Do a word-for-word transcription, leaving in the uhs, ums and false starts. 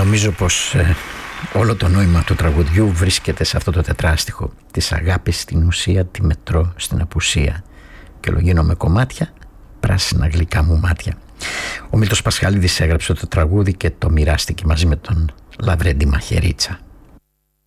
Νομίζω πως ε, όλο το νόημα του τραγουδιού βρίσκεται σε αυτό το τετράστιχο. Της αγάπης στην ουσία, τη μετρώ στην απουσία. Και λογίνω με κομμάτια, πράσινα γλυκά μου μάτια. Ο Μίλτος Πασχαλίδης έγραψε το τραγούδι και το μοιράστηκε μαζί με τον Λαβρέντη Μαχαιρίτσα.